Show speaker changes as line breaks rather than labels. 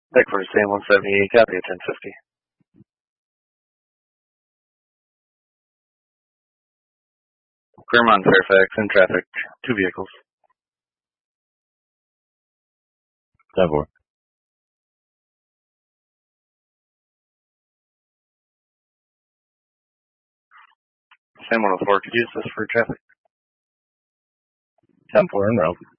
Tech for Sam 178, copy at 1050. Claremont, Fairfax, in traffic, 2 vehicles.
10-4.
Sam 104, could you use this for traffic?
10-4 en route.